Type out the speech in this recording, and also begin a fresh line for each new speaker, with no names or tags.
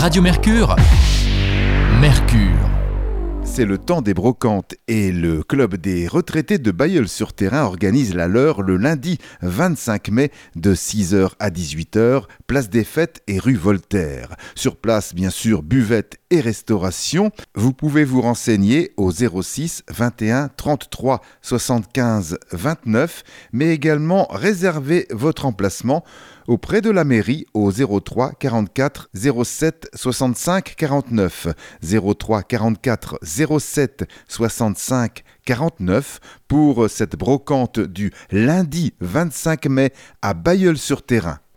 Radio Mercure. Mercure.
C'est le temps des brocantes et le club des retraités de Bailleul-sur-Thérain organise la leur le lundi 25 mai de 6h à 18h, place des Fêtes et rue Voltaire. Sur place, bien sûr, buvette et restauration. Vous pouvez vous renseigner au 06 21 33 75 29, mais également réserver votre emplacement auprès de la mairie au 03 44 07 65 49, 03 44 07 65 49 pour cette brocante du lundi 25 mai à Bailleul-sur-Thérain.